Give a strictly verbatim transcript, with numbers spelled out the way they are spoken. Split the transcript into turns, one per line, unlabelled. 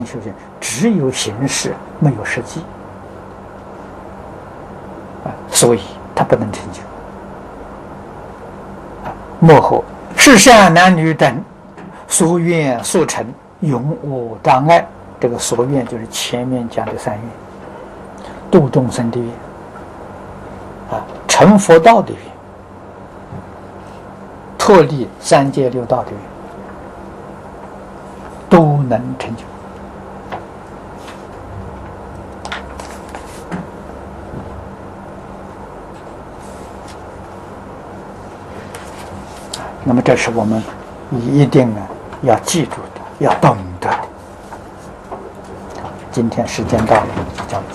修行只有形式，没有实际啊，所以他不能成就。啊，幕后世上男女等所愿所成，永无障碍。这个所愿就是前面讲的三愿：度众生的愿，啊，成佛道的愿，脱离三界六道的愿，都能成就。那么，这是我们一定啊要记住的，要懂得的。今天时间到了，就讲。